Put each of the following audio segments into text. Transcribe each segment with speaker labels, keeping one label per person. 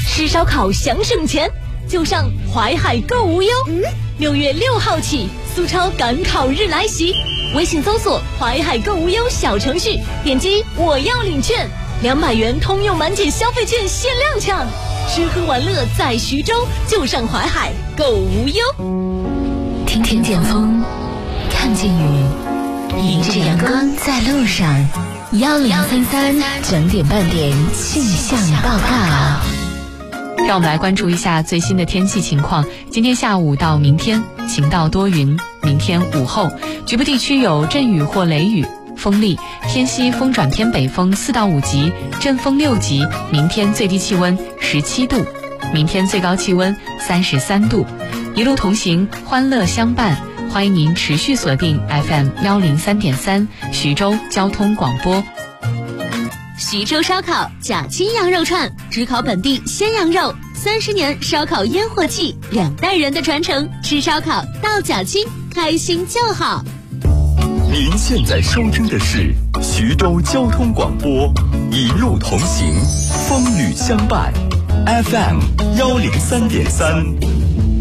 Speaker 1: 吃烧烤想省钱，就上淮海购无忧。6月6号起，苏超赶考日来袭，微信搜索淮海购无忧小程序，点击我要领券，200元通用满减消费券限量抢。吃喝玩乐在徐州，就上淮海购无忧。
Speaker 2: 听听见风，看见雨，迎着阳光在路上。1033整点半点气象报告。
Speaker 3: 让我们来关注一下最新的天气情况。今天下午到明天晴到多云，明天午后局部地区有阵雨或雷雨，风力偏西风转偏北风4到5级，阵风6级。明天最低气温17度，明天最高气温33度。一路同行，欢乐相伴。欢迎您持续锁定 FM 103.3徐州交通广播。
Speaker 1: 徐州烧烤假期羊肉串，只烤本地鲜羊肉，30年烧烤烟火气，2代人的传承。吃烧烤到假期，开心就好。
Speaker 4: 您现在收听的是徐州交通广播，一路同行，风雨相伴， FM 103.3。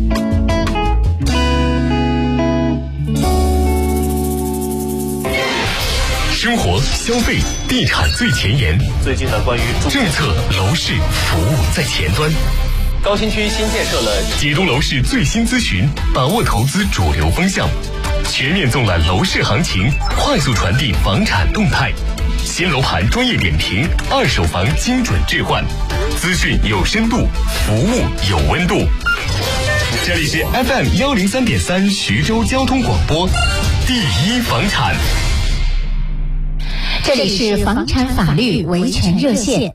Speaker 4: 生活、消费、地产最前沿。
Speaker 5: 最近呢，关于
Speaker 4: 政策、楼市、服务在前端。
Speaker 5: 高新区新建设了
Speaker 4: 解读楼市最新咨询，把握投资主流风向，全面纵览楼市行情，快速传递房产动态。新楼盘专业点评，二手房精准置换，资讯有深度，服务有温度。这里是 FM 103.3徐州交通广播，第一房产。
Speaker 2: 这里是房产法律维权热线。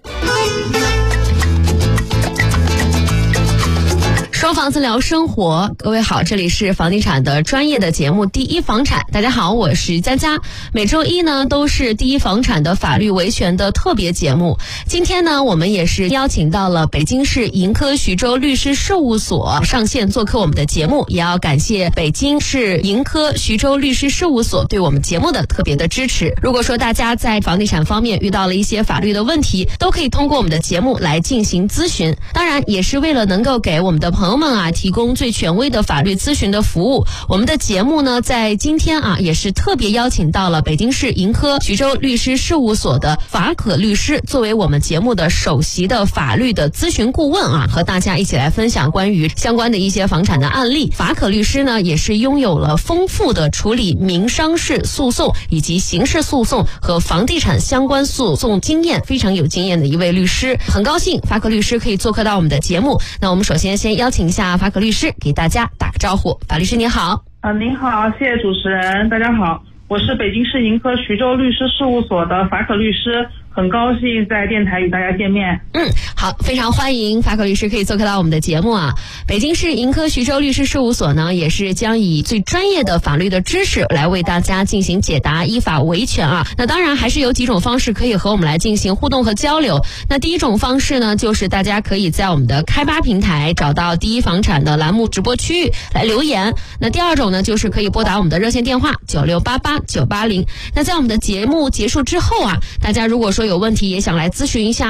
Speaker 6: 说房子聊生活，各位好，这里是房地产的专业的节目第一房产。大家好，我是佳佳。每周一呢都是第一房产的法律维权的特别节目。今天呢我们也是邀请到了北京市盈科徐州律师事务所上线做客我们的节目，也要感谢北京市盈科徐州律师事务所对我们节目的特别的支持。如果说大家在房地产方面遇到了一些法律的问题，都可以通过我们的节目来进行咨询，当然也是为了能够给我们的朋友们提供最权威的法律咨询的服务。我们的节目呢在今天也是特别邀请到了北京市盈科徐州律师事务所的法可律师作为我们节目的首席的法律的咨询顾问和大家一起来分享关于相关的一些房产的案例。法可律师呢也是拥有了丰富的处理民商事诉讼以及刑事诉讼和房地产相关诉讼经验，非常有经验的一位律师。很高兴法可律师可以做客到我们的节目。那我们首先邀请一下法可律师给大家打个招呼。法律师您好。
Speaker 7: 您好，谢谢主持人。大家好，我是北京市盈科徐州律师事务所的法可律师，很高兴在电台与大家见面。
Speaker 6: 好，非常欢迎法可律师可以做客到我们的节目北京市盈科徐州律师事务所呢，也是将以最专业的法律的知识来为大家进行解答，依法维权那当然还是有几种方式可以和我们来进行互动和交流。那第一种方式呢，就是大家可以在我们的开吧平台找到第一房产的栏目直播区域来留言。那第二种呢，就是可以拨打我们的热线电话9688-980。那在我们的节目结束之后大家如果说有问题也想来咨询一下